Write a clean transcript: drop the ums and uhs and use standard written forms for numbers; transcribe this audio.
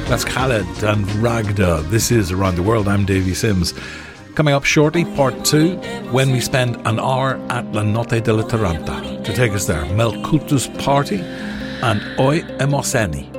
That's Khaled and Ragda. This is Around the World. I'm Davy Sims. Coming up shortly, part 2, when we spend an hour at La Notte della Taranta. To take us there, Mel Kultus Party and Oi Emoseni.